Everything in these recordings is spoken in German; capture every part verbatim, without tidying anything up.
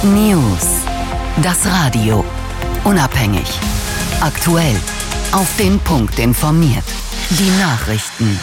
News. Das Radio. Unabhängig. Aktuell. Auf den Punkt informiert. Die Nachrichten.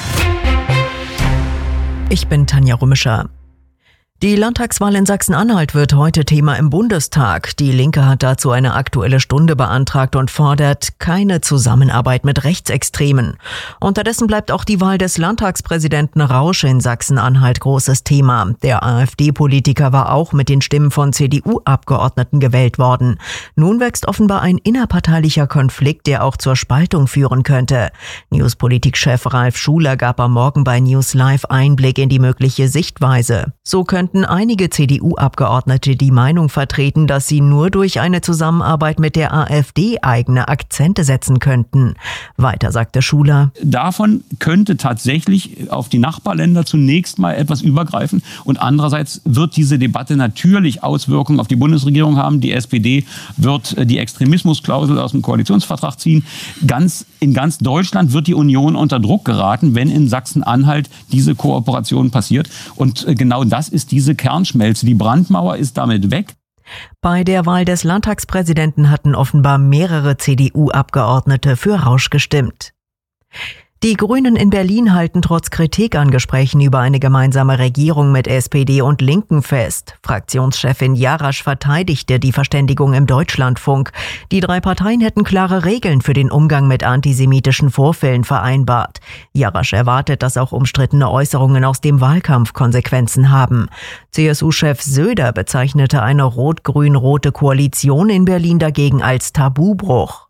Ich bin Tanja Rümischer. Die Landtagswahl in Sachsen-Anhalt wird heute Thema im Bundestag. Die Linke hat dazu eine Aktuelle Stunde beantragt und fordert keine Zusammenarbeit mit Rechtsextremen. Unterdessen bleibt auch die Wahl des Landtagspräsidenten Rausch in Sachsen-Anhalt großes Thema. Der AfD-Politiker war auch mit den Stimmen von C D U-Abgeordneten gewählt worden. Nun wächst offenbar ein innerparteilicher Konflikt, der auch zur Spaltung führen könnte. Newspolitik-Chef Ralf Schuler gab am Morgen bei News Live Einblick in die mögliche Sichtweise. So könnten einige C D U-Abgeordnete die Meinung vertreten, dass sie nur durch eine Zusammenarbeit mit der AfD eigene Akzente setzen könnten. Weiter sagte Schuler: Davon könnte tatsächlich auf die Nachbarländer zunächst mal etwas übergreifen. Und andererseits wird diese Debatte natürlich Auswirkungen auf die Bundesregierung haben. Die S P D wird die Extremismusklausel aus dem Koalitionsvertrag ziehen. Ganz, in ganz Deutschland wird die Union unter Druck geraten, wenn in Sachsen-Anhalt diese Kooperation passiert. Und genau das ist die Diese Kernschmelze, die Brandmauer ist damit weg. Bei der Wahl des Landtagspräsidenten hatten offenbar mehrere C D U-Abgeordnete für Rausch gestimmt. Die Grünen in Berlin halten trotz Kritik an Gesprächen über eine gemeinsame Regierung mit S P D und Linken fest. Fraktionschefin Jarasch verteidigte die Verständigung im Deutschlandfunk. Die drei Parteien hätten klare Regeln für den Umgang mit antisemitischen Vorfällen vereinbart. Jarasch erwartet, dass auch umstrittene Äußerungen aus dem Wahlkampf Konsequenzen haben. C S U-Chef Söder bezeichnete eine rot-grün-rote Koalition in Berlin dagegen als Tabubruch.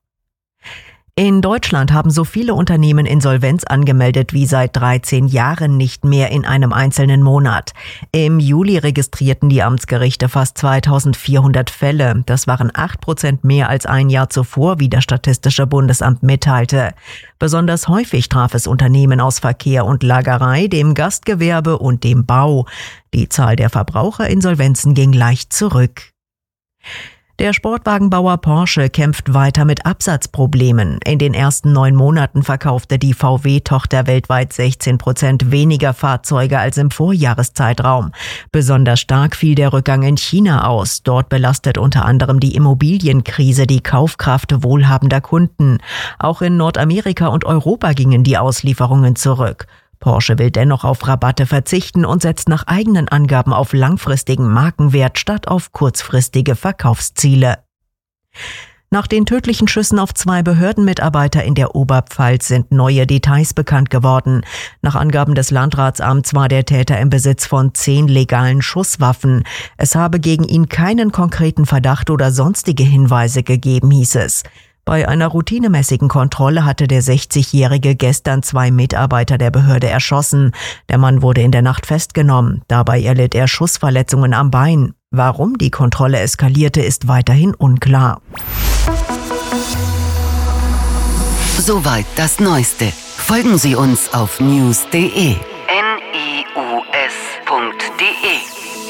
In Deutschland haben so viele Unternehmen Insolvenz angemeldet wie seit dreizehn Jahren nicht mehr in einem einzelnen Monat. Im Juli registrierten die Amtsgerichte fast zweitausendvierhundert Fälle. Das waren acht Prozent mehr als ein Jahr zuvor, wie das Statistische Bundesamt mitteilte. Besonders häufig traf es Unternehmen aus Verkehr und Lagerei, dem Gastgewerbe und dem Bau. Die Zahl der Verbraucherinsolvenzen ging leicht zurück. Der Sportwagenbauer Porsche kämpft weiter mit Absatzproblemen. In den ersten neun Monaten verkaufte die V W-Tochter weltweit sechzehn Prozent weniger Fahrzeuge als im Vorjahreszeitraum. Besonders stark fiel der Rückgang in China aus. Dort belastet unter anderem die Immobilienkrise die Kaufkraft wohlhabender Kunden. Auch in Nordamerika und Europa gingen die Auslieferungen zurück. Porsche will dennoch auf Rabatte verzichten und setzt nach eigenen Angaben auf langfristigen Markenwert statt auf kurzfristige Verkaufsziele. Nach den tödlichen Schüssen auf zwei Behördenmitarbeiter in der Oberpfalz sind neue Details bekannt geworden. Nach Angaben des Landratsamts war der Täter im Besitz von zehn legalen Schusswaffen. Es habe gegen ihn keinen konkreten Verdacht oder sonstige Hinweise gegeben, hieß es. Bei einer routinemäßigen Kontrolle hatte der sechzigjährige gestern zwei Mitarbeiter der Behörde erschossen. Der Mann wurde in der Nacht festgenommen. Dabei erlitt er Schussverletzungen am Bein. Warum die Kontrolle eskalierte, ist weiterhin unklar. Soweit das Neueste. Folgen Sie uns auf news punkt de. N I U S punkt de.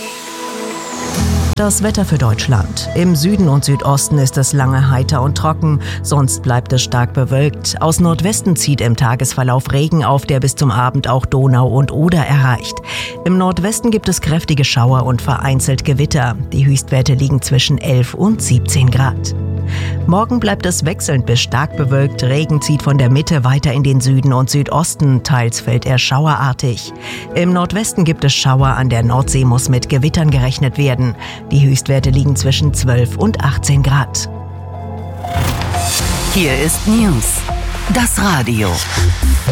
Das Wetter für Deutschland. Im Süden und Südosten ist es lange heiter und trocken, sonst bleibt es stark bewölkt. Aus Nordwesten zieht im Tagesverlauf Regen auf, der bis zum Abend auch Donau und Oder erreicht. Im Nordwesten gibt es kräftige Schauer und vereinzelt Gewitter. Die Höchstwerte liegen zwischen elf und siebzehn Grad. Morgen bleibt es wechselnd bis stark bewölkt. Regen zieht von der Mitte weiter in den Süden und Südosten. Teils fällt er schauerartig. Im Nordwesten gibt es Schauer, an der Nordsee muss mit Gewittern gerechnet werden. Die Höchstwerte liegen zwischen zwölf und achtzehn Grad. Hier ist News. Das Radio.